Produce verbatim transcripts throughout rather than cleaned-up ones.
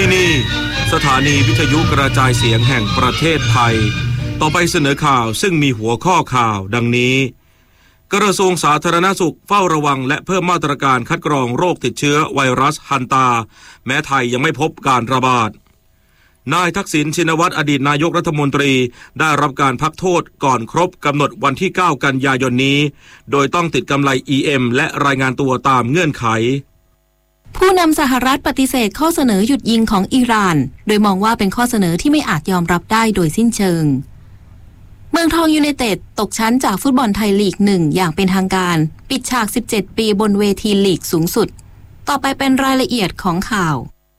ที่นี่สถานีวิทยุกระจายเสียงแห่งประเทศไทยต่อไปเสนอข่าวซึ่งมีหัวข้อข่าวดังนี้กระทรวงสาธารณสุขเฝ้าระวังและเพิ่มมาตรการคัดกรองโรคติดเชื้อไวรัสฮันตาแม้ไทยยังไม่พบการระบาดนายทักษิณชินวัตรอดีตนายกรัฐมนตรีได้รับการพักโทษก่อนครบกำหนดวันที่เก้ากันยายนนี้โดยต้องติดกำไร อี เอ็ม และรายงานตัวตามเงื่อนไขผู้นำสหรัฐปฏิเสธข้อเสนอหยุดยิงของอิหร่านโดยมองว่าเป็นข้อเสนอที่ไม่อาจยอมรับได้โดยสิ้นเชิงเมืองทองยูไนเต็ดตกชั้นจากฟุตบอลไทยลีกหนึ่งอย่างเป็นทางการปิดฉากสิบเจ็ดปีบนเวทีลีกสูงสุดต่อไปเป็นรายละเอียดของข่าว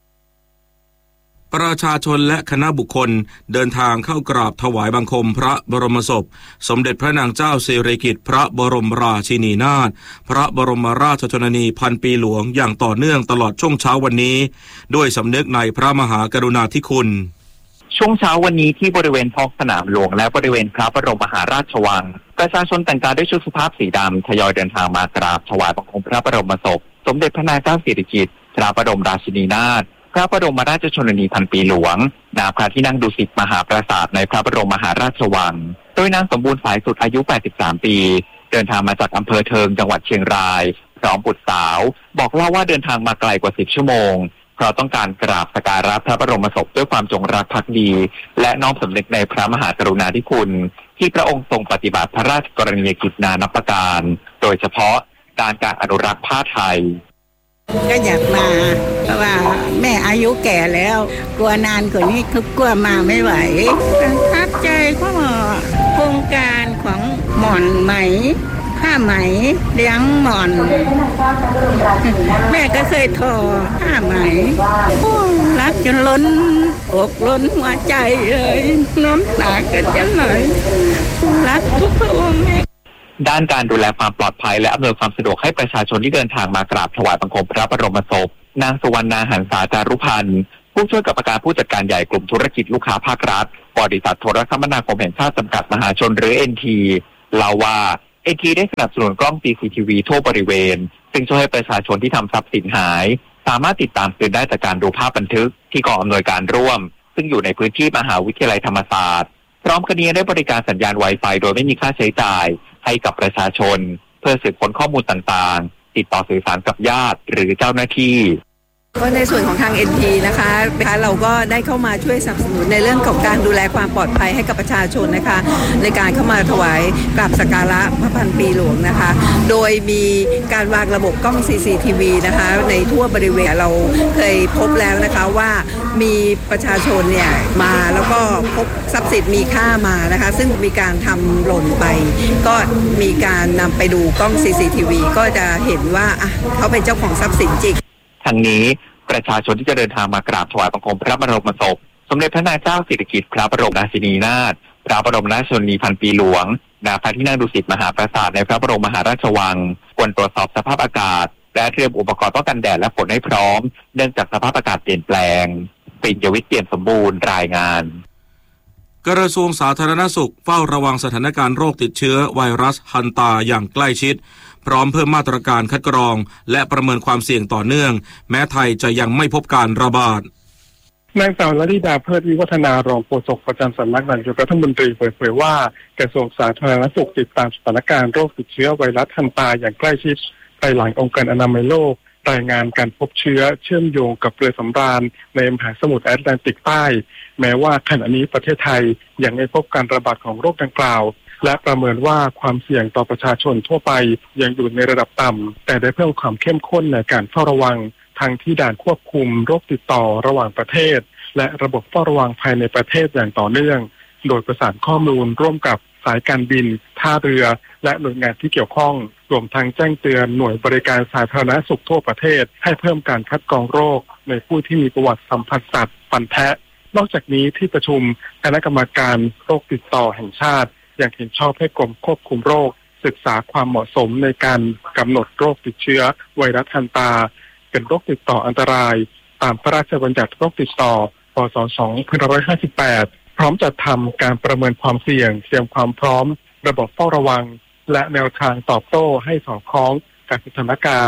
ประชาชนและคณะบุคคลเดินทางเข้ากราบถวายบังคมพระบรมศพสมเด็จพระนางเจ้าสิริกิติ์พระบรมราชินีนาถพระบรมราชชนนีพันปีหลวงอย่างต่อเนื่องตลอดช่วงเช้าวันนี้ด้วยสำนึกในพระมหากรุณาธิคุณช่วงเช้าวันนี้ที่บริเวณท้องสนามหลวงและบริเวณพระบรมมหาราชวังประชาชนแต่งกายด้วยชุดสุภาพสีดำทยอยเดินทางมากราบถวายบังคมพระบรมศพสมเด็จพระนางเจ้าสิริกิติ์พระบรมราชินีนาถพระบรมราชชนนีพันปีหลวงณพระที่นั่งดุสิตมหาปราสาทในพระบรมมหาราชวังโดยนางสมบูรณ์สายสุดอายุแปดสิบสามปีเดินทางมาจากอำเภอเทิงจังหวัดเชียงรายพร้อมบุตรสาวบอกเล่าว่าเดินทางมาไกลกว่าสิบชั่วโมงเพราะต้องการกราบสักการะพระบรมศพด้วยความจงรักภักดีและน้อมสำนึกในพระมหากรุณาธิคุณที่พระองค์ทรงปฏิบัติพระราชกรณียกิจนานับประการโดยเฉพาะด้านการอนุรักษ์ผ้าไทยก็อยากมาเพราะว่าแม่อายุแก่แล้วกลัวนานกว่านี้คือกลัวมาไม่ไหวประทับใจก็โครงการของหม่อนไหมผ้าไหมเลี้ยงหม่อนแม่ก็เคยทอผ้าไหมรักจนล้นอกล้นหัวใจเลยน้ำตาก็จะไหลรักทุกพระองค์ด้านการดูแลความปลอดภัยและอำนวยความสะดวกให้ประชาชนที่เดินทางมากราบถวายบังคมพระบรมศพนางสุวรรณาหันษาจารุพันธ์ผู้ช่วยกรรมการผู้จัดการใหญ่กลุ่มธุรกิจลูกค้าภาครัฐบริษัทโทรคมนาคมแห่งชาติจำกัดมหาชนหรือ เอ็น ที เล่าว่า เอ็น ที ได้สนับสนุนกล้อง ซี ซี ที วี ทั่วบริเวณซึ่งช่วยให้ประชาชนที่ทำทรัพย์สินหายสามารถติดตามคืนได้จากการดูภาพบันทึกที่กองอำนวยการร่วมซึ่งอยู่ในพื้นที่มหาวิทยาลัยธรรมศาสตร์พร้อมกันนี้ได้บริการสัญญาณ Wi-Fi โดยไม่มีค่าใช้จ่ายให้กับประชาชนเพื่อสืบค้นข้อมูลต่างๆติดต่อสื่อสารกับญาติหรือเจ้าหน้าที่ก็ในส่วนของทาง เอ็น ที นะคะเราก็ได้เข้ามาช่วยสนับสนุนในเรื่องของการดูแลความปลอดภัยให้กับประชาชนนะคะในการเข้ามาถวายกราบสักการะพระพันปีหลวงนะคะโดยมีการวางระบบกล้อง ซี ซี ที วี นะคะในทั่วบริเวณเราเคยพบแล้วนะคะว่ามีประชาชนเนี่ยมาแล้วก็พบทรัพย์สินมีค่ามานะคะซึ่งมีการทำหล่นไปก็มีการนำไปดูกล้อง ซี ซี ที วี ก็จะเห็นว่าอ่ะเขาเป็นเจ้าของทรัพย์สินจริงทั้งนี้ประชาชนที่จะเดินทางมากราบถวายบังคมพระบรมศพสมเด็จพระนางเจ้าสิริกิติ์พระบรมราชินีนาถพระบรมราชชนนีพันปีหลวงณพระที่นั่งดุสิตมหาปราสาทในพระบรมมหาราชวังควรตรวจสอบสภาพอากาศและเตรียมอุปกรณ์ป้องกันแดดและฝนให้พร้อมเนื่องจากสภาพอากาศเปลี่ยนแปลงปิ่นยวิทย์เปี่ยมสมบูรณ์รายงานกระทรวงสาธารณสุขเฝ้าระวังสถานการณ์โรคติดเชื้อไวรัสฮันตาอย่างใกล้ชิดพร้อมเพิ่มมาตรการคัดกรองและประเมินความเสี่ยงต่อเนื่องแม้ไทยจะยังไม่พบการระบาดนางสาวลลิดาเพิดวิวัฒนารองโฆษกประจำสำนักนายกรัฐมนตรีเปิดเผยว่ากระทรวงสาธารณสุขติดตามสถานการณ์โรคติดเชื้อไวรัสฮันตาอย่างใกล้ชิดภายหลังองค์การอนามัยโลกรายงานการพบเชื้อเชื่อมโยงกับเรือสำราญในมหาสมุทรแอตแลนติกใต้แม้ว่าขณะนี้ประเทศไทยยังไม่พบการระบาดของโรคดังกล่าวและประเมินว่าความเสี่ยงต่อประชาชนทั่วไปยังอยู่ในระดับต่ำแต่ได้เพิ่มความเข้มข้นในการเฝ้าระวังทั้งที่ด่านควบคุมโรคติดต่อระหว่างประเทศและระบบเฝ้าระวังภายในประเทศอย่างต่อเนื่องโดยประสานข้อมูลร่วมกับสายการบินท่าเรือและหน่วยงานที่เกี่ยวข้องรวมทั้งแจ้งเตือนหน่วยบริการสาธารณสุขทั่วประเทศให้เพิ่มการคัดกรองโรคในผู้ที่มีประวัติสัมผัสสัตว์ฟันแทะนอกจากนี้ที่ประชุมคณะกรรมการโรคติดต่อแห่งชาติยังเห็นชอบให้กรมควบคุมโรคศึกษาความเหมาะสมในการกำหนดโรคติดเชื้อไวรัสฮันตาเป็นโรคติดต่ออันตรายตามพระราชบัญญัติโรคติดต่อพ.ศ. สองพันห้าร้อยห้าสิบแปดพร้อมจัดทำการประเมินความเสี่ยงเตรียมความพร้อมระบบเฝ้าระวังและแนวทางตอบโต้ให้สอดคล้องกับสถานการณ์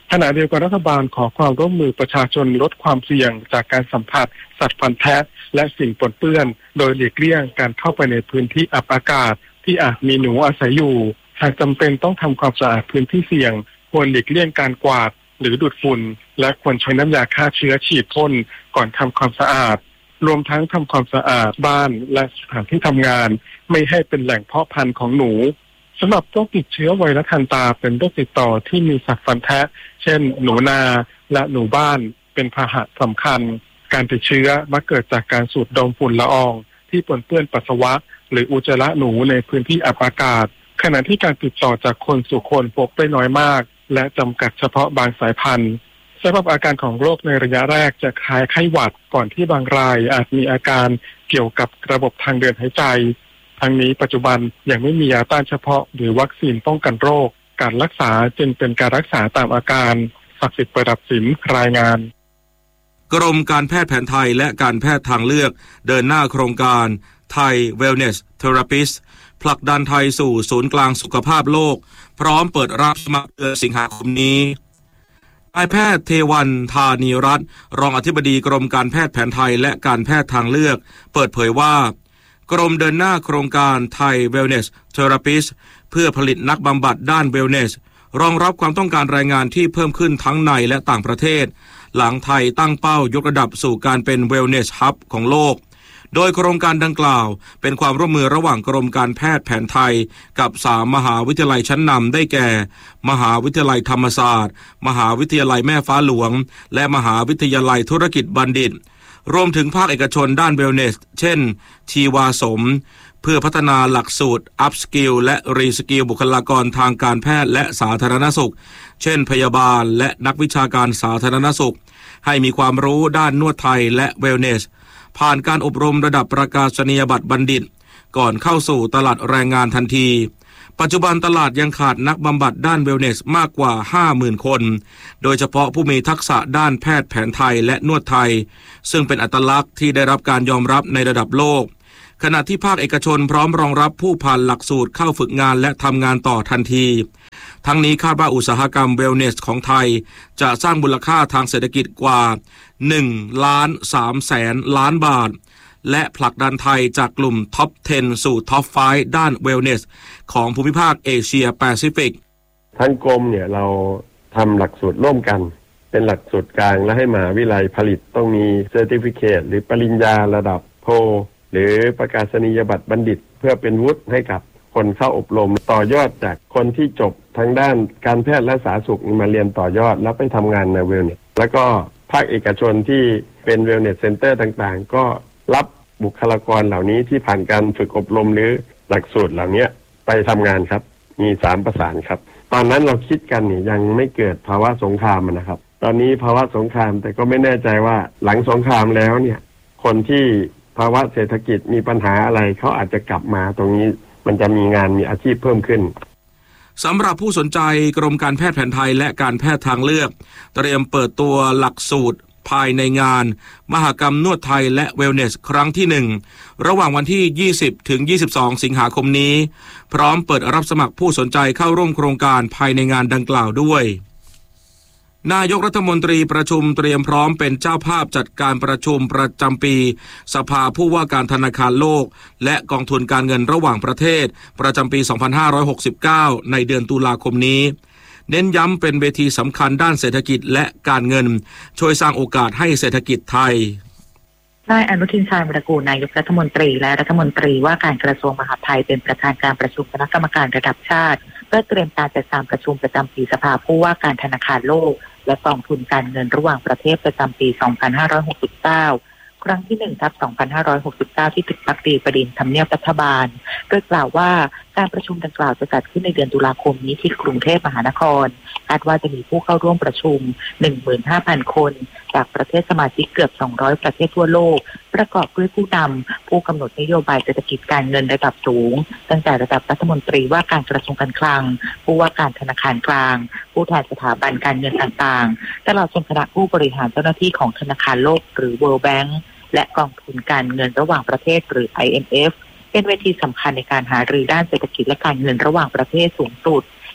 ขณะเดียวกันรัฐบาลขอความร่วมมือประชาชนลดความเสี่ยงจากการสัมผัสสัตว์พันธุ์แท้และสิ่งปนเปื้อนโดยหลีกเลี่ยงการเข้าไปในพื้นที่อับอากาศที่อาจมีหนูอาศัยอยู่หากจำเป็นต้องทำความสะอาดพื้นที่เสี่ยงควรหลีกเลี่ยงการกวาดหรือดูดฝุ่นและควรใช้น้ำยาฆ่าเชื้อฉีดพ่นก่อนทำความสะอาดรวมทั้งทำความสะอาดบ้านและสถานที่ทำงานไม่ให้เป็นแหล่งเพาะพันธุ์ของหนูสำหรับโรคติดเชื้อไวรัสทันตาเป็นโรคติดต่อที่มีสัตว์ฟันแทะเช่นหนูนาและหนูบ้านเป็นพาหะสำคัญการติดเชื้อมักเกิดจากการสูดดมฝุ่นละอองที่ปนเปื้อนปัสสาวะหรืออุจจาระหนูในพื้นที่อับอากาศขณะที่การติดต่อจากคนสู่คนพบได้น้อยมากและจำกัดเฉพาะบางสายพันธุ์สำหรับอาการของโรคในระยะแรกจะคล้ายไข้หวัดก่อนที่บางรายอาจมีอาการเกี่ยวกับระบบทางเดินหายใจทั้งนี้ปัจจุบันยังไม่มียาต้านเฉพาะหรือวัคซีนป้องกันโรคการรักษาจึงเป็นการรักษาตามอาการศักดิ์สิทธิ์ประดับสินรายงานกรมการแพทย์แผนไทยและการแพทย์ทางเลือกเดินหน้าโครงการไทย Wellness Therapist ผลักดันไทยสู่ศูนย์กลางสุขภาพโลกพร้อมเปิดรับสมัครเดือนสิงหาคมนี้นายแพทย์เทวันธานีรัตน์รองอธิบดีกรมการแพทย์แผนไทยและการแพทย์ทางเลือกเปิดเผยว่ากรมเดินหน้าโครงการไทย Wellness Therapist เพื่อผลิตนักบำบัดด้าน Wellness รองรับความต้องการแรงงานที่เพิ่มขึ้นทั้งในและต่างประเทศหลังไทยตั้งเป้ายกระดับสู่การเป็น Wellness Hub ของโลกโดยโครงการดังกล่าวเป็นความร่วมมือระหว่างกรมการแพทย์แผนไทยกับสามมหาวิทยาลัยชั้นนำได้แก่มหาวิทยาลัยธรรมศาสตร์มหาวิทยาลัยแม่ฟ้าหลวงและมหาวิทยาลัยธุรกิจบัณฑิตรวมถึงภาคเอกชนด้าน Wellness เช่นชีวาสมเพื่อพัฒนาหลักสูตร Up Skill และ Re Skill บุคลากรทางการแพทย์และสาธารณสุขเช่นพยาบาลและนักวิชาการสาธารณสุขให้มีความรู้ด้านนวดไทยและ Wellness ผ่านการอบรมระดับประกาศนียบัตรบัณฑิตก่อนเข้าสู่ตลาดแรงงานทันทีปัจจุบันตลาดยังขาดนักบำบัดด้าน Wellness มากกว่า ห้าหมื่น คนโดยเฉพาะผู้มีทักษะด้านแพทย์แผนไทยและนวดไทยซึ่งเป็นอัตลักษณ์ที่ได้รับการยอมรับในระดับโลกขณะที่ภาคเอกชนพร้อมรองรับผู้ผ่านหลักสูตรเข้าฝึกงานและทำงานต่อทันทีทั้งนี้คาดว่าอุตสาหกรรม Wellness ของไทยจะสร้างมูลค่าทางเศรษฐกิจกว่าหนึ่งล้านสามแสนล้านบาทและผลักดันไทยจากกลุ่มท็อปสิบสู่ท็อปห้าด้าน Wellness ของภูมิภาคเอเชียแปซิฟิกทั้งกรมเนี่ยเราทำหลักสูตรร่วมกันเป็นหลักสูตรกลางและให้มหาวิทยาลัยผลิตต้องมีเซอร์ติฟิเคตหรือปริญญาระดับโทหรือประกาศนียบัตรบัณฑิตเพื่อเป็นวุฒิให้กับคนเข้าอบรมต่อยอดจากคนที่จบทางด้านการแพทย์และสาธารณสุขมาเรียนต่อยอดแล้วไปทำงานในเวลเนสแล้วก็ภาคเอกชนที่เป็นเวลเนสเซ็นเตอร์ต่างๆก็รับบุคลากรเหล่านี้ที่ผ่านการฝึกอบรมหรือหลักสูตรเหล่านี้ไปทำงานครับมีสามประสานครับตอนนั้นเราคิดกันนี่ยังไม่เกิดภาวะสงครามนะครับตอนนี้ภาวะสงครามแต่ก็ไม่แน่ใจว่าหลังสงครามแล้วเนี่ยคนที่ภาวะเศรษฐกิจมีปัญหาอะไรเขาอาจจะกลับมาตรงนี้มันจะมีงานมีอาชีพเพิ่มขึ้นสำหรับผู้สนใจกรมการแพทย์แผนไทยและการแพทย์ทางเลือกเตรียมเปิดตัวหลักสูตรภายในงานมหกรรมนวดไทยและ Wellness ครั้งที่หนึ่งระหว่างวันที่ยี่สิบถึงยี่สิบสองสิงหาคมนี้พร้อมเปิดรับสมัครผู้สนใจเข้าร่วมโครงการภายในงานดังกล่าวด้วยนายกรัฐมนตรีประชุมเตรียมพร้อมเป็นเจ้าภาพจัดการประชุมประจำปีสภาผู้ว่าการธนาคารโลกและกองทุนการเงินระหว่างประเทศประจำปี สองพันห้าร้อยหกสิบเก้า ในเดือนตุลาคมนี้เน้นย้ำเป็นเวทีสำคัญด้านเศรษฐกิจและการเงินช่วยสร้างโอกาสให้เศรษฐกิจไทยนายอนุทินชาญวิรากูลนายกรัฐมนตรีและรัฐมนตรีว่าการกระทรวงมหาดไทยเป็นประธานการประชุมคณะกรรมการระดับชาติเพื่อเตรียมการจัดการประชุมประจำปีสภาผู้ว่าการธนาคารโลกและกองทุนการเงินระหว่างประเทศประจำปี สองพันห้าร้อยหกสิบเก้า ครั้งที่ หนึ่งทับสองพันห้าร้อยหกสิบเก้า ที่ตึกพักดีประดิษฐ์ทำเนียบรัฐบาลโดยกล่าวว่าการประชุมดังกล่าวจะจัดขึ้นในเดือนตุลาคมนี้ที่กรุงเทพมหานครคาดว่าจะมีผู้เข้าร่วมประชุม หนึ่งหมื่นห้าพัน คนจากประเทศสมาชิกเกือบสองร้อยประเทศทั่วโลกประกอบด้วยผู้นำผู้กำหนดนโยบายเศรษฐกิจการเงินระดับสูงตั้งแต่ระดับรัฐมนตรีว่าการกระทรวงการคลังผู้ว่าการธนาคารกลางผู้แทนสถาบันการเงินต่างๆตลอดจนคณะผู้บริหารเจ้าหน้าที่ของธนาคารโลกหรือ World Bank และกองทุนการเงินระหว่างประเทศหรือ ไอ เอ็ม เอฟ เป็นเวทีสำคัญในการหารือด้านเศรษฐกิจและการเงินระหว่างประเทศสูงสุด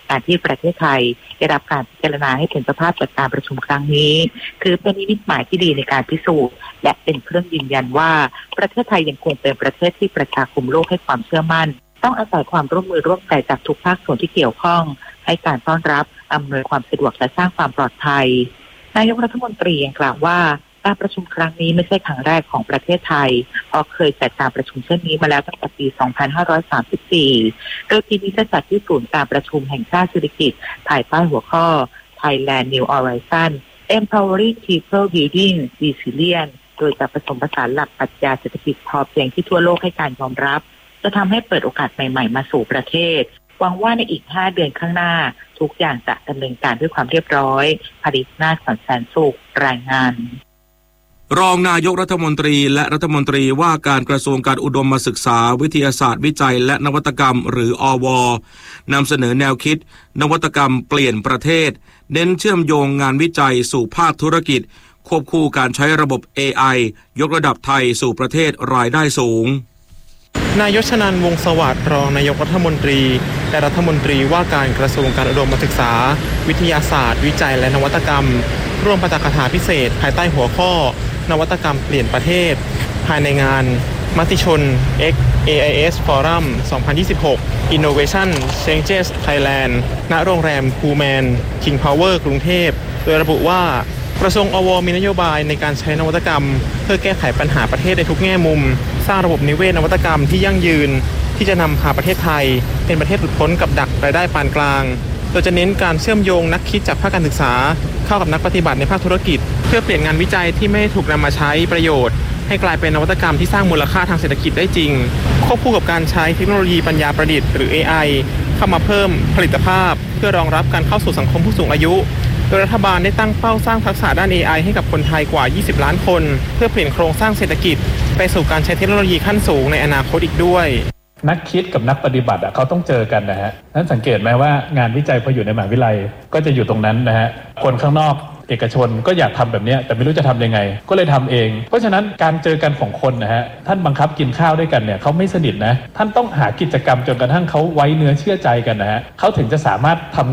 การที่ประเทศไทยได้รับการพิจารณาให้เป็นเจ้าภาพจัดการประชุมครั้งนี้คือเป็นนิมิตหมายที่ดีในการพิสูจน์และเป็นเครื่องยืนยันว่าประเทศไทยยังคงเป็นประเทศที่ประชาคมโลกให้ความเชื่อมั่นต้องอาศัยความร่วมมือร่วมใจจากทุกภาคส่วนที่เกี่ยวข้องให้การต้อนรับอำนวยความสะดวกและสร้างความปลอดภัยนายกรัฐมนตรียังกล่าวว่าการประชุมครั้งนี้ไม่ใช่ครั้งแรกของประเทศไทยเพราะเคยจัดการประชุมเช่นนี้มาแล้วตั้งแต่ปี สองพันห้าร้อยสามสิบสี่ โดยปีนี้จะจัดที่ศูนย์การประชุมแห่งชาติเศรษฐกิจภายใต้หัวข้อ Thailand New Horizon Empowering People Building Resilience โดยจะผสมผสานหลักปรัชญาเศรษฐกิจพอเพียงที่ทั่วโลกให้การยอมรับจะทำให้เปิดโอกาสใหม่ๆมาสู่ประเทศหวังว่าในอีกห้าเดือนข้างหน้าทุกอย่างจะดำเนินการด้วยความเรียบร้อยผลิตนาถขวัญแสนสุขรายงานรองนายกรัฐมนตรีและรัฐมนตรีว่าการกระทรวงการอุดมศึกษาวิทยาศาสตร์วิจัยและนวัตกรรมหรืออวนำเสนอแนวคิดนวัตกรรมเปลี่ยนประเทศเน้นเชื่อมโยงงานวิจัยสู่ภาคธุรกิจควบคู่การใช้ระบบ เอ ไอ ยกระดับไทยสู่ประเทศรายได้สูงนายชนันท์ วงศ์สวัสดิ์รองนายกรัฐมนตรีและรัฐมนตรีว่าการกระทรวงการอุดมศึกษาวิทยาศาสตร์วิจัยและนวัตกรรมร่วมปาฐกถาพิเศษภายใต้หัวข้อนวัตกรรมเปลี่ยนประเทศภายในงานมติชน X เอ ไอ เอส Forum สองพันยี่สิบหก Innovation Changes Thailand ณ โรงแรมพูแมน King Power กรุงเทพโดยระบุว่ากระทรวงอวมีนโยบายในการใช้นวัตกรรมเพื่อแก้ไขปัญหาประเทศในทุกแง่มุมสร้างระบบนิเวศนวัตกรรมที่ยั่งยืนที่จะนำพาประเทศไทยเป็นประเทศหลุดพ้นกับดักรายได้ปานกลางโดยจะเน้นการเชื่อมโยงนักคิดจากภาคการศึกษาเข้ากับนักปฏิบัติในภาคธุรกิจเพื่อเปลี่ยนงานวิจัยที่ไม่ถูกนำมาใช้ประโยชน์ให้กลายเป็นนวัตกรรมที่สร้างมูลค่าทางเศรษฐกิจได้จริงควบคู่กับการใช้เทคโนโลยีปัญญาประดิษฐ์หรือ เอ ไอ เข้ามาเพิ่มผลิตภาพเพื่อรองรับการเข้าสู่สังคมผู้สูงอายุโดยรัฐบาลได้ตั้งเป้าสร้างทักษะด้าน เอ ไอ ให้กับคนไทยกว่ายี่สิบล้านคนเพื่อเปลี่ยนโครงสร้างเศรษฐกิจไปสู่การใช้เทคโนโลยีขั้นสูงในอนาคตอีกด้วยนักคิดกับนักปฏิบัติอ่ะเขาต้องเจอกันนะฮะนั้นสังเกตไหมว่างานวิจัยพออยู่ในมหาวิทยาลัยก็จะอยู่ตรงนั้นนะฮะคนข้างนอกเอกชนก็อยากทำแบบนี้แต่ไม่รู้จะทำยังไงก็เลยทำเองเพราะฉะนั้นการเจอกันของคนนะฮะท่านบังคับกินข้าวด้วยกันเนี่ยเขาไม่สนิทนะท่านต้องหากิจกรรมจนกระทั่งเขาไว้เนื้อเชื่อใจกันนะฮะเขาถึงจะสามารถทำ